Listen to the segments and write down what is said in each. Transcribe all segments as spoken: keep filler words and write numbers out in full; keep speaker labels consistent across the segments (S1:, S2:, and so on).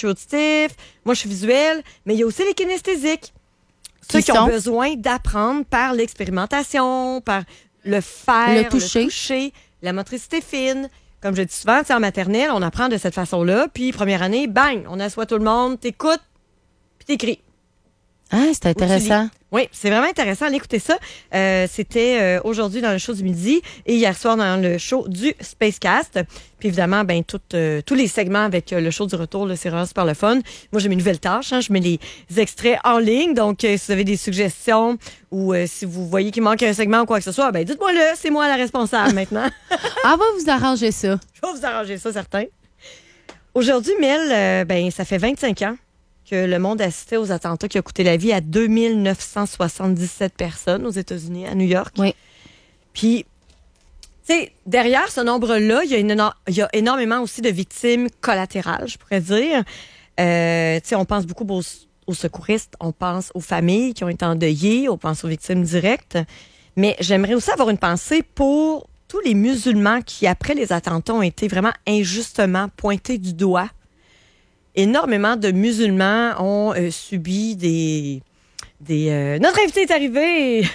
S1: suis auditif, moi, je suis visuel, mais il y a aussi les kinesthésiques. Ceux qui,
S2: qui
S1: ont
S2: sont?
S1: besoin d'apprendre par l'expérimentation, par le faire,
S2: Le toucher.
S1: le toucher, la motricité fine. Comme je dis souvent, en maternelle, on apprend de cette façon-là. Puis, première année, bang, on assoit tout le monde, t'écoutes, puis t'écris.
S2: Ah, c'est intéressant.
S1: Oui, c'est vraiment intéressant. Allez écouter ça. Euh, c'était euh, aujourd'hui dans le show du midi et hier soir dans le show du Spacecast. Puis évidemment, ben tout, euh, tous les segments avec euh, le show du retour, là, c'est vraiment super le fun. Moi, j'ai mes nouvelles tâches. Hein, je mets les extraits en ligne. Donc, euh, si vous avez des suggestions ou euh, si vous voyez qu'il manque un segment ou quoi que ce soit, ben dites-moi-le. C'est moi la responsable maintenant.
S2: Ah, va vous arranger ça.
S1: Je vais vous arranger ça, certain. Aujourd'hui, Mel, euh, ben ça fait vingt-cinq ans que le monde assistait aux attentats qui ont coûté la vie à deux mille neuf cent soixante-dix-sept personnes aux États-Unis, à New York.
S2: Oui.
S1: Puis, tu sais, derrière ce nombre-là, il y, a une, il y a énormément aussi de victimes collatérales, je pourrais dire. Euh, tu sais, on pense beaucoup aux, aux secouristes, on pense aux familles qui ont été endeuillées, on pense aux victimes directes. Mais j'aimerais aussi avoir une pensée pour tous les musulmans qui, après les attentats, ont été vraiment injustement pointés du doigt. Énormément de musulmans ont euh, subi des... des euh... Notre invité est arrivé!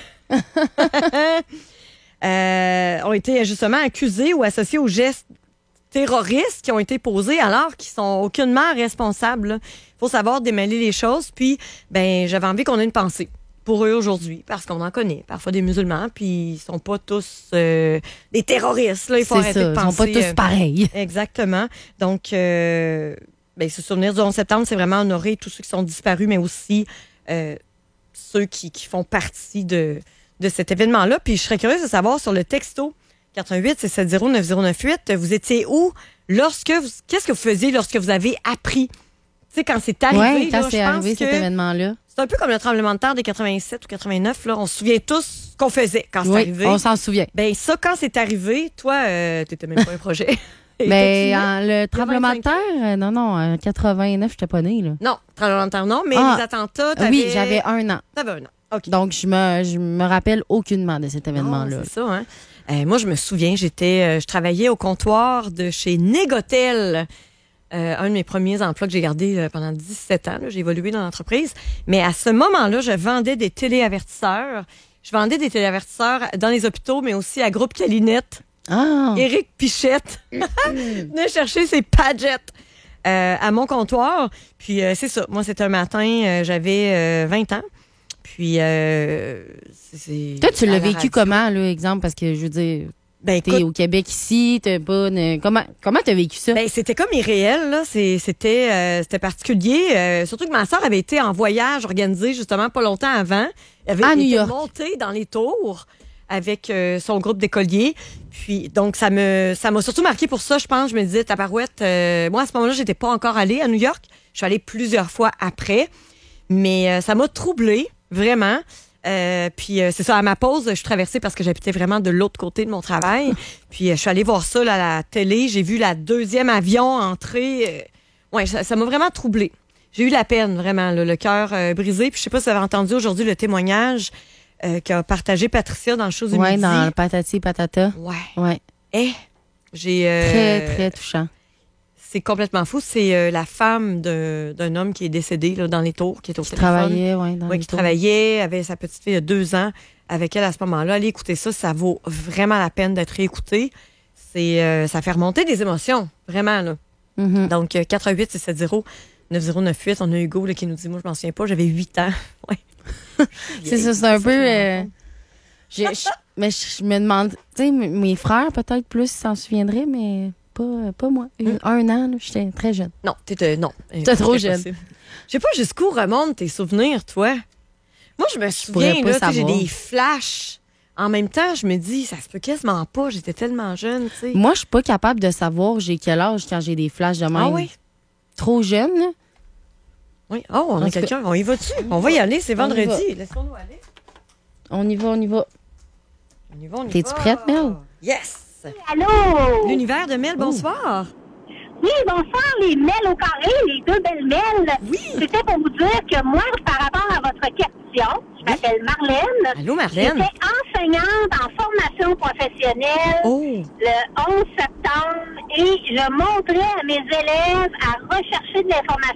S1: euh, ont été justement accusés ou associés aux gestes terroristes qui ont été posés alors qu'ils sont aucunement responsables. Il faut savoir démêler les choses. Puis, ben, j'avais envie qu'on ait une pensée pour eux aujourd'hui, parce qu'on en connaît parfois des musulmans, puis ils sont pas tous euh, des terroristes. Là, il faut
S2: C'est
S1: arrêter
S2: ça,
S1: de penser.
S2: ils sont pas tous
S1: euh,
S2: pareils.
S1: Exactement. Donc... Euh, ben, se souvenir du onze septembre, c'est vraiment honorer tous ceux qui sont disparus, mais aussi euh, ceux qui, qui font partie de, de cet événement-là. Puis je serais curieuse de savoir sur le texto quatre un huit sept sept zéro neuf zéro neuf huit, vous étiez où lorsque vous, qu'est-ce que vous faisiez lorsque vous avez appris? Tu sais, quand c'est arrivé,
S2: Oui, quand
S1: là,
S2: c'est
S1: je
S2: arrivé
S1: pense
S2: cet
S1: que
S2: événement-là.
S1: c'est un peu comme le tremblement de terre de quatre-vingt-sept ou quatre-vingt-neuf. Là. On se souvient tous ce qu'on faisait quand c'est
S2: Oui,
S1: arrivé.
S2: on s'en souvient.
S1: Ben ça, quand c'est arrivé, toi, euh, t'étais même pas un projet.
S2: Mais en, le tremblement de
S1: vingt-cinq
S2: terre, euh, non, non, en quatre-vingt-neuf, je n'étais pas née. Là.
S1: Non, tremblement de terre, non, mais
S2: Ah,
S1: les attentats, t'avais...
S2: Oui, j'avais un an.
S1: T'avais un an, OK.
S2: Donc, je me, je me rappelle aucunement de cet événement-là.
S1: Non, c'est ça, hein. Euh, moi, je me souviens, j'étais, euh, je travaillais au comptoir de chez Négotel. Euh, un de mes premiers emplois que j'ai gardé euh, pendant dix-sept ans. Là, j'ai évolué dans l'entreprise. Mais à ce moment-là, je vendais des téléavertisseurs. Je vendais des téléavertisseurs dans les hôpitaux, mais aussi à Groupe Calinette.
S2: Ah!
S1: Éric Pichette venait chercher ses padgettes euh, à mon comptoir. Puis euh, c'est ça. Moi, c'était un matin, euh, j'avais euh, vingt ans. Puis, euh, c'est, c'est
S2: Toi, tu
S1: à
S2: l'as
S1: la
S2: vécu
S1: radio.
S2: comment, là, exemple? Parce que, je veux dire,
S1: Ben,
S2: t'es
S1: écoute,
S2: au Québec ici, t'as pas... ne- Comment comment t'as vécu ça?
S1: ben, c'était comme irréel, là. C'est- C'était, euh, c'était particulier. Euh, surtout que ma soeur avait été en voyage organisé, justement, pas longtemps avant. Elle avait
S2: À
S1: été
S2: New York.
S1: montée dans les tours avec euh, son groupe d'écoliers. Puis, donc, ça me, ça m'a surtout marqué pour ça, je pense. Je me disais, tabarouette, euh, moi, à ce moment-là, j'étais pas encore allée à New York. Je suis allée plusieurs fois après. Mais euh, ça m'a troublée, vraiment. Euh, puis euh, c'est ça, à ma pause, je traversais parce que j'habitais vraiment de l'autre côté de mon travail. Puis euh, je suis allée voir ça là, à la télé. J'ai vu la deuxième avion entrer. Euh, ouais, ça, ça m'a vraiment troublée. J'ai eu la peine, vraiment, là, le cœur euh, brisé. Puis je sais pas si vous avez entendu aujourd'hui le témoignage euh, qu'a partagé Patricia dans le show du
S2: Oui,
S1: midi.
S2: dans le patati patata.
S1: Ouais.
S2: Ouais.
S1: Eh, j'ai... euh,
S2: Très, très touchant.
S1: C'est complètement fou. C'est euh, la femme de- d'un homme qui est décédé là, dans les tours, qui est au
S2: Qui
S1: téléphone.
S2: travaillait, oui, dans
S1: Oui,
S2: les
S1: qui
S2: tours.
S1: travaillait, avait sa petite fille de deux ans avec elle à ce moment-là. Allez écouter ça, ça vaut vraiment la peine d'être réécouté. C'est, euh, ça fait remonter des émotions, vraiment. Là.
S2: Mhm.
S1: Donc, euh, quatre un huit sept sept zéro neuf zéro neuf huit, on a Hugo là, qui nous dit, moi, je m'en souviens pas, j'avais huit ans. Ouais.
S2: C'est ça, c'est un
S1: Ça,
S2: peu...
S1: je me
S2: euh,
S1: rends compte.
S2: j'ai- je- mais je me demande... Tu sais, m- mes frères, peut-être plus, s'en souviendraient, mais pas, pas moi.
S1: Mm.
S2: Un an, là, j'étais très jeune.
S1: Non, t'étais, non.
S2: T'es trop
S1: C'est
S2: jeune.
S1: possible. Je sais pas jusqu'où remontent tes souvenirs, toi. Moi, je me souviens,
S2: pourrais pas
S1: là, tu sais, j'ai
S2: savoir.
S1: des flashs. En même temps, je me dis, ça se peut quasiment pas. J'étais tellement jeune, tu sais.
S2: Moi, je suis pas capable de savoir j'ai quel âge quand j'ai des flashs de même.
S1: Ah oui?
S2: Trop jeune, là.
S1: Oui. Oh, on
S2: En
S1: a
S2: tout
S1: quelqu'un. On y va-tu? On va y aller, c'est
S2: On y
S1: vendredi. Laissons-nous aller.
S2: On y va, on y va.
S1: On y va, on y
S2: T'es-tu
S1: va.
S2: prête, Mel?
S1: Yes!
S3: Allô?
S1: L'univers de Mel, bonsoir.
S3: Oui, bonsoir, les Mel au carré, les deux belles Mel.
S1: Oui.
S3: C'était pour vous dire que moi, par rapport à votre question, je m'appelle Marlène.
S1: Allô, Marlène?
S3: J'étais enseignante en formation professionnelle
S1: Oh!
S3: le onze septembre et je montrais à mes élèves à rechercher de l'information